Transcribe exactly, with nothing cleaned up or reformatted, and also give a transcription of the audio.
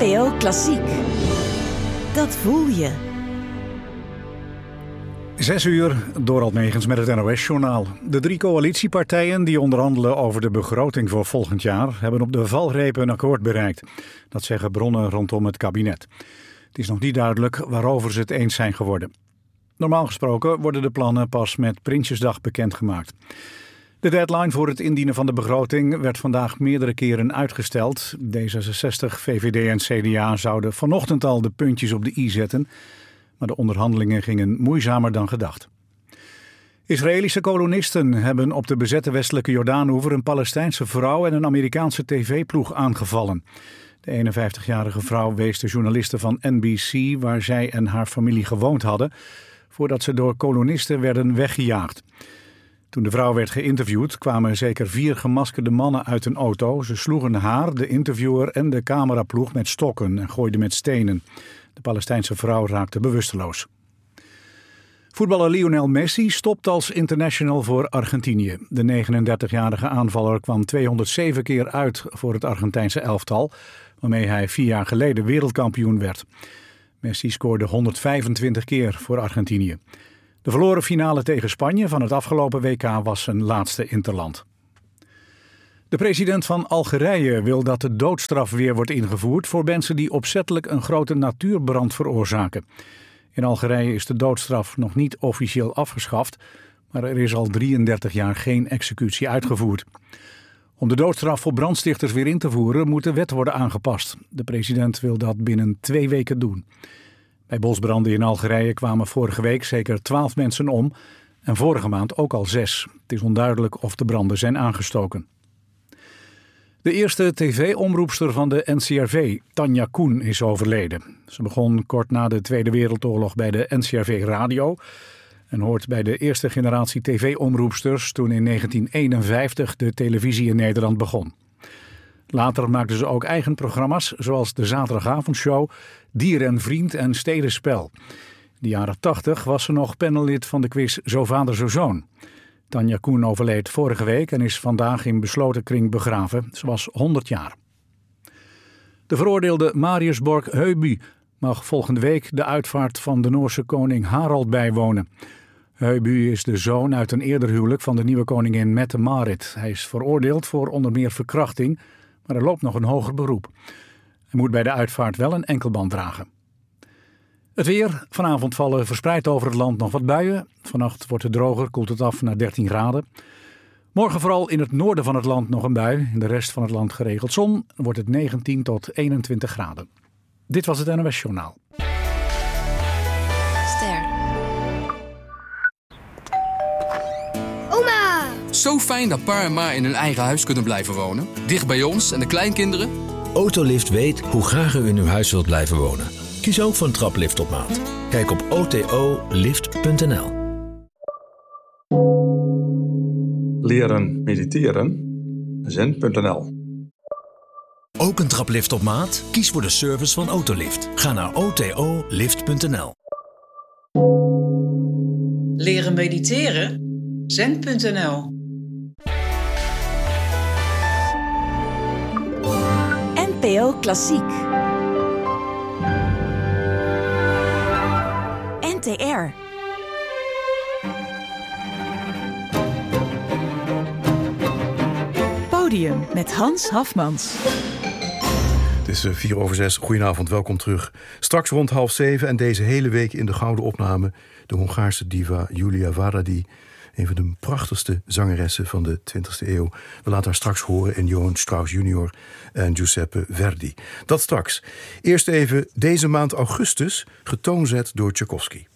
N P O Klassiek. Dat voel je. Zes uur, Dorald Megens met het N O S-journaal. De drie coalitiepartijen die onderhandelen over de begroting voor volgend jaar hebben op de valreep een akkoord bereikt. Dat zeggen bronnen rondom het kabinet. Het is nog niet duidelijk waarover ze het eens zijn geworden. Normaal gesproken worden de plannen pas met Prinsjesdag bekendgemaakt. De deadline voor het indienen van de begroting werd vandaag meerdere keren uitgesteld. D zesenzestig, V V D en C D A zouden vanochtend al de puntjes op de i zetten, maar de onderhandelingen gingen moeizamer dan gedacht. Israëlische kolonisten hebben op de bezette westelijke Jordaanoever een Palestijnse vrouw en een Amerikaanse tv-ploeg aangevallen. De eenenvijftigjarige vrouw wees de journalisten van N B C, waar zij en haar familie gewoond hadden, voordat ze door kolonisten werden weggejaagd. Toen de vrouw werd geïnterviewd kwamen zeker vier gemaskerde mannen uit een auto. Ze sloegen haar, de interviewer en de cameraploeg met stokken en gooiden met stenen. De Palestijnse vrouw raakte bewusteloos. Voetballer Lionel Messi stopt als international voor Argentinië. De negenendertigjarige aanvaller kwam tweehonderdzeven keer uit voor het Argentijnse elftal, waarmee hij vier jaar geleden wereldkampioen werd. Messi scoorde honderdvijfentwintig keer voor Argentinië. De verloren finale tegen Spanje van het afgelopen W K was zijn laatste interland. De president van Algerije wil dat de doodstraf weer wordt ingevoerd voor mensen die opzettelijk een grote natuurbrand veroorzaken. In Algerije is de doodstraf nog niet officieel afgeschaft, maar er is al drieëndertig jaar geen executie uitgevoerd. Om de doodstraf voor brandstichters weer in te voeren moet de wet worden aangepast. De president wil dat binnen twee weken doen. Bij bosbranden in Algerije kwamen vorige week zeker twaalf mensen om en vorige maand ook al zes. Het is onduidelijk of de branden zijn aangestoken. De eerste tv-omroepster van de N C R V, Tanja Koen, is overleden. Ze begon kort na de Tweede Wereldoorlog bij de N C R V Radio en hoort bij de eerste generatie tv-omroepsters toen in negentien eenenvijftig de televisie in Nederland begon. Later maakte ze ook eigen programma's, zoals de Zaterdagavondshow, Dier en Vriend en Stedenspel. In de jaren tachtig was ze nog panellid van de quiz Zo Vader Zo Zoon. Tanja Koen overleed vorige week en is vandaag in besloten kring begraven. Ze was honderd jaar. De veroordeelde Marius Borg Høiby mag volgende week de uitvaart van de Noorse koning Harald bijwonen. Høiby is de zoon uit een eerder huwelijk van de nieuwe koningin Mette-Marit. Hij is veroordeeld voor onder meer verkrachting, maar er loopt nog een hoger beroep. Hij moet bij de uitvaart wel een enkelband dragen. Het weer. Vanavond vallen verspreid over het land nog wat buien. Vannacht wordt het droger, koelt het af naar dertien graden. Morgen vooral in het noorden van het land nog een bui. In de rest van het land geregeld zon. Wordt het negentien tot eenentwintig graden. Dit was het N O S-journaal. Ster. Oma! Zo fijn dat pa en ma in hun eigen huis kunnen blijven wonen. Dicht bij ons en de kleinkinderen. Autolift weet hoe graag u in uw huis wilt blijven wonen. Kies ook voor een traplift op maat. Kijk op o t o lift punt n l. Leren mediteren. zen punt n l. Ook een traplift op maat? Kies voor de service van Autolift. Ga naar o t o lift punt n l. Leren mediteren? zen punt n l. N P O Klassiek. N T R. Podium met Hans Hafmans. Het is vier over zes. Goedenavond, welkom terug. Straks rond half zeven en deze hele week in de gouden opname de Hongaarse diva Julia Varadi. Een van de prachtigste zangeressen van de twintigste eeuw. We laten haar straks horen in Johann Strauss junior en Giuseppe Verdi. Dat straks. Eerst even deze maand augustus getoonzet door Tchaikovsky.